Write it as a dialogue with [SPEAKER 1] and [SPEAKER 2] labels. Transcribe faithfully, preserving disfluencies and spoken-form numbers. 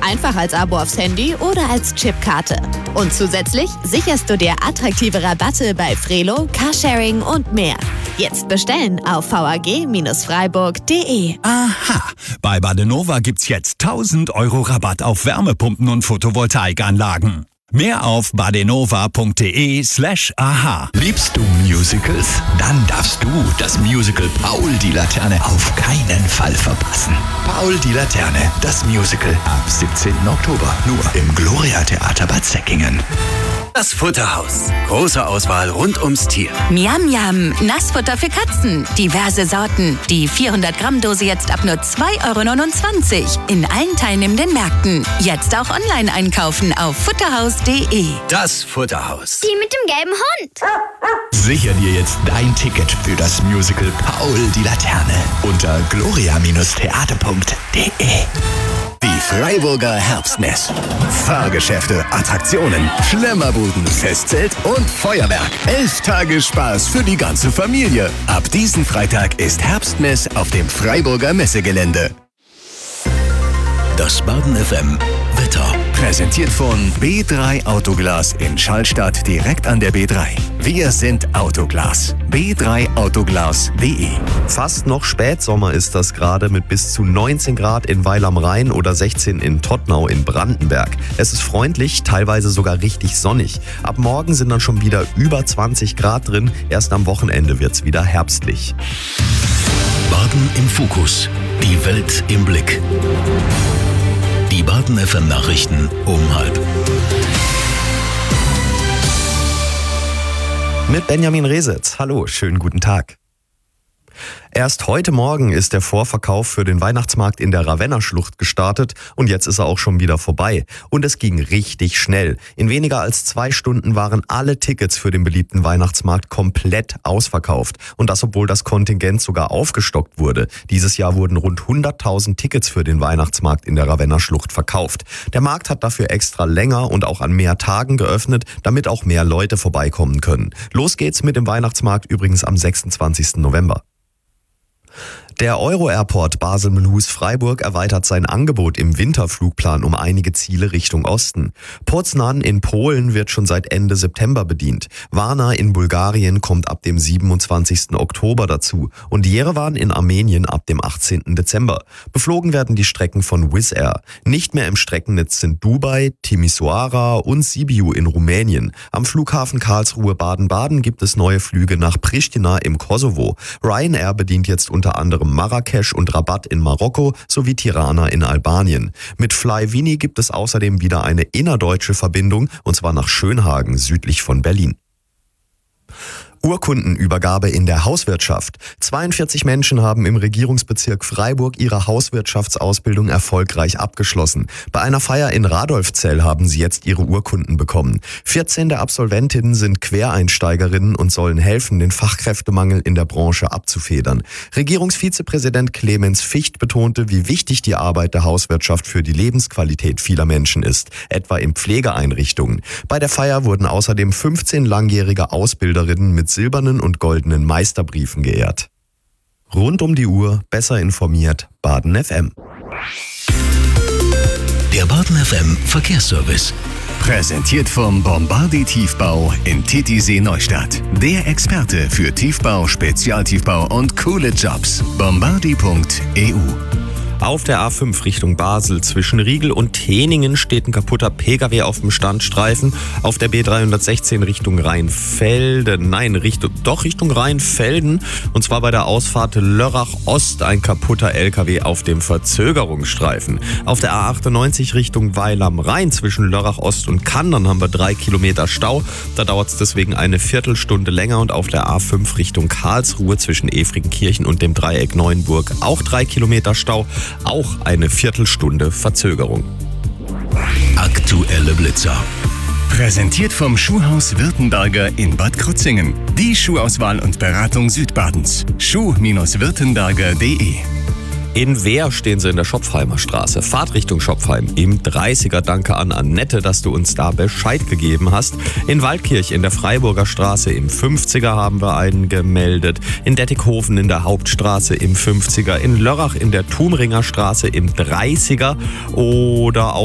[SPEAKER 1] Einfach als Abo aufs Handy oder als Chipkarte. Und zusätzlich sicherst du dir attraktive Rabatte bei Frelo, Carsharing und mehr. Jetzt bestellen auf v a g freiburg punkt d e.
[SPEAKER 2] Aha, bei Badenova gibt's jetzt tausend Euro Rabatt auf Wärmepumpen und Photovoltaikanlagen. Mehr auf badenova punkt d e slash aha.
[SPEAKER 3] Liebst du Musicals? Dann darfst du das Musical Paul die Laterne auf keinen Fall verpassen. Paul die Laterne, das Musical ab siebzehnten Oktober, nur im Gloria Theater Bad Säckingen.
[SPEAKER 4] Das Futterhaus. Große Auswahl rund ums Tier.
[SPEAKER 5] Miam Miam, Nassfutter für Katzen. Diverse Sorten. Die vierhundert Gramm Dose jetzt ab nur zwei Euro neunundzwanzig. In allen teilnehmenden Märkten. Jetzt auch online einkaufen auf futterhaus punkt d e.
[SPEAKER 4] Das Futterhaus.
[SPEAKER 6] Die mit dem gelben Hund.
[SPEAKER 3] Sicher dir jetzt dein Ticket für das Musical Paul die Laterne unter gloria theater punkt d e.
[SPEAKER 4] Die Freiburger Herbstmess. Fahrgeschäfte, Attraktionen, Schlemmerbuden, Festzelt und Feuerwerk. Elf Tage Spaß für die ganze Familie. Ab diesen Freitag ist Herbstmess auf dem Freiburger Messegelände. Das Baden F M Wetter. Präsentiert von B drei Autoglas in Schallstadt direkt an der B drei. Wir sind Autoglas. b drei autoglas punkt d e.
[SPEAKER 7] Fast noch Spätsommer ist das gerade mit bis zu neunzehn Grad in Weil am Rhein oder sechzehn in Tottnau in Brandenberg. Es ist freundlich, teilweise sogar richtig sonnig. Ab morgen sind dann schon wieder über zwanzig Grad drin. Erst am Wochenende wird's wieder herbstlich.
[SPEAKER 3] Baden im Fokus. Die Welt im Blick. Die Baden F M Nachrichten um halb.
[SPEAKER 7] Mit Benjamin Resitz. Hallo, schönen guten Tag. Erst heute Morgen ist der Vorverkauf für den Weihnachtsmarkt in der Ravenna-Schlucht gestartet und jetzt ist er auch schon wieder vorbei. Und es ging richtig schnell. In weniger als zwei Stunden waren alle Tickets für den beliebten Weihnachtsmarkt komplett ausverkauft. Und das, obwohl das Kontingent sogar aufgestockt wurde. Dieses Jahr wurden rund hunderttausend Tickets für den Weihnachtsmarkt in der Ravenna-Schlucht verkauft. Der Markt hat dafür extra länger und auch an mehr Tagen geöffnet, damit auch mehr Leute vorbeikommen können. Los geht's mit dem Weihnachtsmarkt übrigens am sechsundzwanzigsten November. Der Euro-Airport Basel-Mulhouse-Freiburg erweitert sein Angebot im Winterflugplan um einige Ziele Richtung Osten. Poznań in Polen wird schon seit Ende September bedient. Varna in Bulgarien kommt ab dem siebenundzwanzigsten Oktober dazu und Jerewan in Armenien ab dem achtzehnten Dezember. Beflogen werden die Strecken von Wizz Air. Nicht mehr im Streckennetz sind Dubai, Timisoara und Sibiu in Rumänien. Am Flughafen Karlsruhe Baden-Baden gibt es neue Flüge nach Pristina im Kosovo. Ryanair bedient jetzt unter anderem Marrakesch und Rabat in Marokko sowie Tirana in Albanien. Mit Flyvini gibt es außerdem wieder eine innerdeutsche Verbindung, und zwar nach Schönhagen südlich von Berlin. Urkundenübergabe in der Hauswirtschaft. zweiundvierzig Menschen haben im Regierungsbezirk Freiburg ihre Hauswirtschaftsausbildung erfolgreich abgeschlossen. Bei einer Feier in Radolfzell haben sie jetzt ihre Urkunden bekommen. vierzehn der Absolventinnen sind Quereinsteigerinnen und sollen helfen, den Fachkräftemangel in der Branche abzufedern. Regierungsvizepräsident Clemens Ficht betonte, wie wichtig die Arbeit der Hauswirtschaft für die Lebensqualität vieler Menschen ist, etwa in Pflegeeinrichtungen. Bei der Feier wurden außerdem fünfzehn langjährige Ausbilderinnen mit silbernen und goldenen Meisterbriefen geehrt. Rund um die Uhr, besser informiert, Baden F M.
[SPEAKER 3] Der Baden F M Verkehrsservice.
[SPEAKER 4] Präsentiert vom Bombardi Tiefbau in Titisee Neustadt. Der Experte für Tiefbau, Spezialtiefbau und coole Jobs. bombardi punkt e u.
[SPEAKER 7] Auf der A fünf Richtung Basel zwischen Riegel und Teningen steht ein kaputter Pkw auf dem Standstreifen. Auf der B dreihundertsechzehn Richtung Rheinfelden, nein, Richtung, doch Richtung Rheinfelden. Und zwar bei der Ausfahrt Lörrach Ost ein kaputter L K W auf dem Verzögerungsstreifen. Auf der A achtundneunzig Richtung Weil am Rhein zwischen Lörrach Ost und Kandern haben wir drei Kilometer Stau. Da dauert es deswegen eine Viertelstunde länger. Und auf der A fünf Richtung Karlsruhe zwischen Efringenkirchen und dem Dreieck Neuenburg auch drei Kilometer Stau. Auch eine Viertelstunde Verzögerung.
[SPEAKER 3] Aktuelle Blitzer.
[SPEAKER 4] Präsentiert vom Schuhhaus Württemberger in Bad Krozingen. Die Schuhauswahl und Beratung Südbadens. schuh württemberger punkt de.
[SPEAKER 7] In Wehr stehen sie in der Schopfheimer Straße. Fahrt Richtung Schopfheim im dreißiger. Danke an Annette, dass du uns da Bescheid gegeben hast. In Waldkirch in der Freiburger Straße im fünfziger haben wir einen gemeldet. In Dettighofen in der Hauptstraße im fünfziger. In Lörrach in der Thumringer Straße im dreißiger. Oder auch